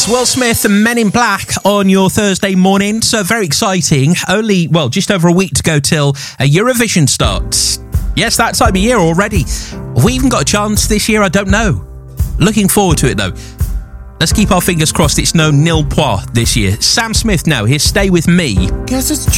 Yes, Will Smith and Men in Black on your Thursday morning. So very exciting. Only, just over a week to go till Eurovision starts. Yes, that time of year already. Have we even got a chance this year? I don't know. Looking forward to it, though. Let's keep our fingers crossed it's no nil pois this year. Sam Smith now. Here's Stay With Me. Guess it's